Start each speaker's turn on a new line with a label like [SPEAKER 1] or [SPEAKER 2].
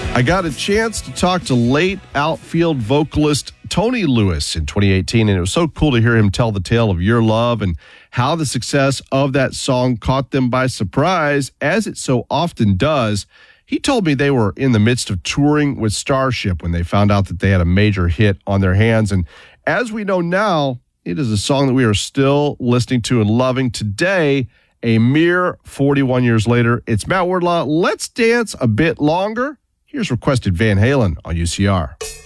[SPEAKER 1] I got a chance to talk to late outfield vocalist Tony Lewis in 2018, and it was so cool to hear him tell the tale of Your Love and how the success of that song caught them by surprise, as it so often does. He told me they were in the midst of touring with Starship when they found out that they had a major hit on their hands. And as we know now, it is a song that we are still listening to and loving today, a mere 41 years later. It's Matt Wardlaw. Let's dance a bit longer. Here's requested Van Halen on UCR.